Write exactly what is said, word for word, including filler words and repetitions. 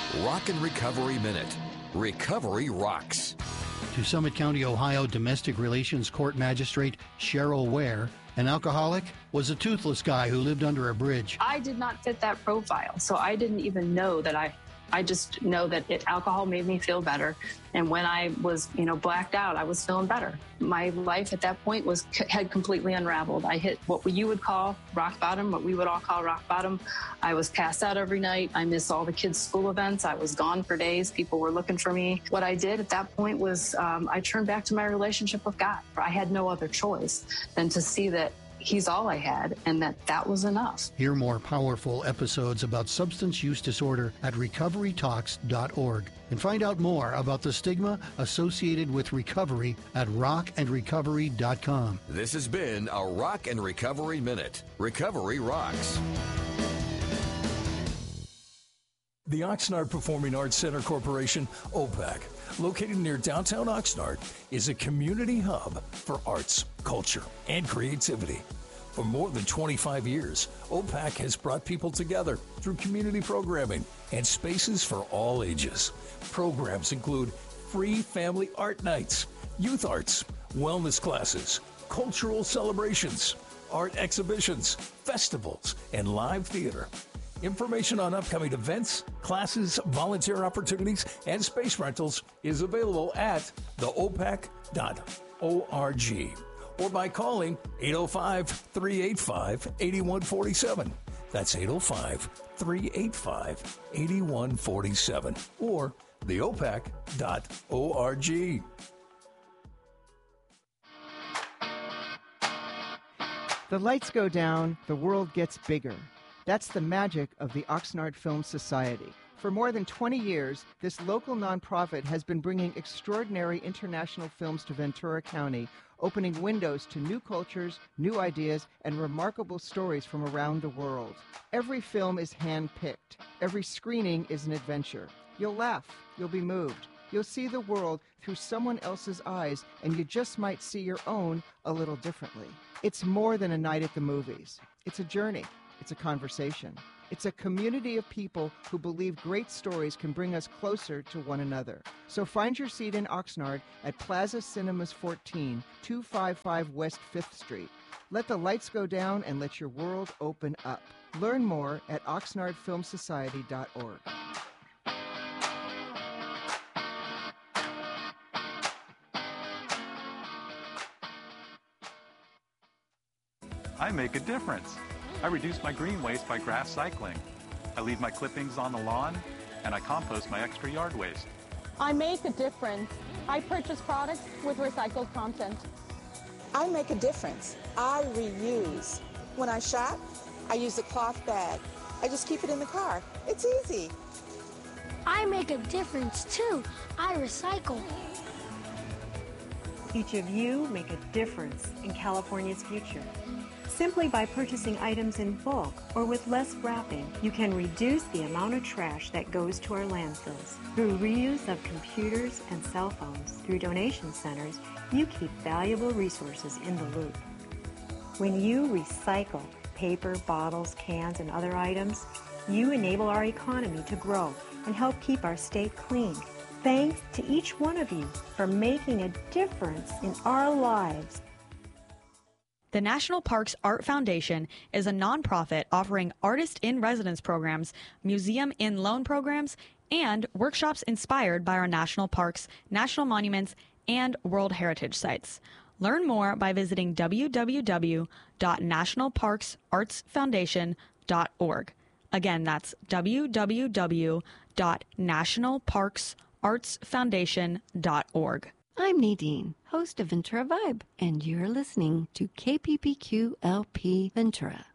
Rock and Recovery Minute. Recovery rocks. To Summit County, Ohio Domestic Relations Court Magistrate Cheryl Ware, an alcoholic was a toothless guy who lived under a bridge. I did not fit that profile, so I didn't even know that I, I just know that it, alcohol made me feel better. And when I was, you know, blacked out, I was feeling better. My life at that point was had completely unraveled. I hit what you would call rock bottom, what we would all call rock bottom. I was passed out every night. I missed all the kids' school events. I was gone for days. People were looking for me. What I did at that point was um, I turned back to my relationship with God. I had no other choice than to see that He's all I had, and that that was enough. Hear more powerful episodes about substance use disorder at recovery talks dot org. And find out more about the stigma associated with recovery at rock and recovery dot com. This has been a Rock and Recovery Minute. Recovery rocks. The Oxnard Performing Arts Center Corporation, O PAC, located near downtown Oxnard, is a community hub for arts, culture, and creativity. For more than twenty-five years, O PAC has brought people together through community programming and spaces for all ages. Programs include free family art nights, youth arts, wellness classes, cultural celebrations, art exhibitions, festivals, and live theater. Information on upcoming events, classes, volunteer opportunities, and space rentals is available at the o pac dot org or by calling eight oh five, three eight five, eight one four seven. That's eight oh five, three eight five, eight one four seven or the o pac dot org. The lights go down, the world gets bigger. That's the magic of the Oxnard Film Society. For more than twenty years, this local nonprofit has been bringing extraordinary international films to Ventura County, opening windows to new cultures, new ideas, and remarkable stories from around the world. Every film is hand-picked. Every screening is an adventure. You'll laugh. You'll be moved. You'll see the world through someone else's eyes, and you just might see your own a little differently. It's more than a night at the movies. It's a journey. It's a conversation. It's a community of people who believe great stories can bring us closer to one another. So find your seat in Oxnard at Plaza Cinemas fourteen, two fifty-five West fifth Street. Let the lights go down and let your world open up. Learn more at oxnard film society dot org. I make a difference. I reduce my green waste by grass cycling. I leave my clippings on the lawn, and I compost my extra yard waste. I make a difference. I purchase products with recycled content. I make a difference. I reuse. When I shop, I use a cloth bag. I just keep it in the car. It's easy. I make a difference too. I recycle. Each of you make a difference in California's future. Simply by purchasing items in bulk or with less wrapping, you can reduce the amount of trash that goes to our landfills. Through reuse of computers and cell phones, through donation centers, you keep valuable resources in the loop. When you recycle paper, bottles, cans, and other items, you enable our economy to grow and help keep our state clean. Thanks to each one of you for making a difference in our lives. The National Parks Art Foundation is a nonprofit offering artist-in-residence programs, museum-in-loan programs, and workshops inspired by our national parks, national monuments, and World Heritage Sites. Learn more by visiting w w w dot national parks arts foundation dot org. Again, that's w w w dot national parks arts foundation dot org. I'm Nadine, host of Ventura Vibe, and you're listening to K P P Q L P Ventura.